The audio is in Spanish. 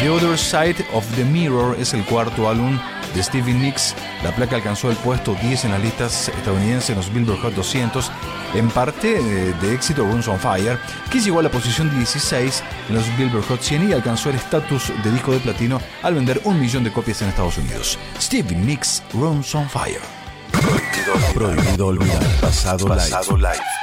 The Other Side of the Mirror es el cuarto álbum de Stevie Nicks. La placa alcanzó el puesto 10 en las listas estadounidenses en los Billboard Hot 200, en parte de éxito Rooms on Fire, que llegó a la posición 16 en los Billboard Hot 100 y alcanzó el estatus de disco de platino al vender 1 millón de copias en Estados Unidos. Stevie Nicks, Rooms on Fire. Prohibido olvidar. Pasado live.